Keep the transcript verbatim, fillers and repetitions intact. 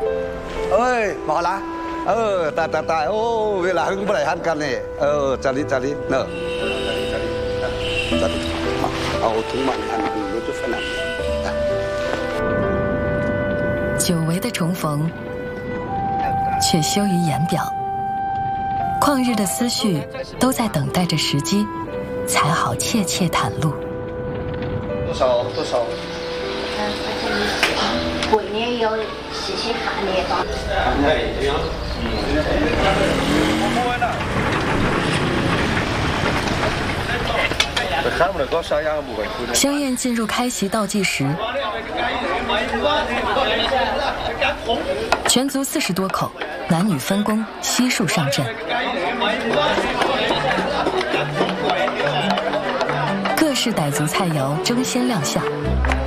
哎，มาละเออตายตายตายโอ้เวลาเพิ่งไปหันกันเนี่ยเออจาริจาริเนอะจาริมาเอาถุงมันหันรถจุดไฟน้ำ久违的重逢，却羞于言表。旷日的思绪都在等待着时机，才好切切袒露。 多少多少？ 过年要洗洗汗的吧。 香宴进入开席倒计时，全族四十多口，男女分工，悉数上阵。各式傣族菜肴争先亮相。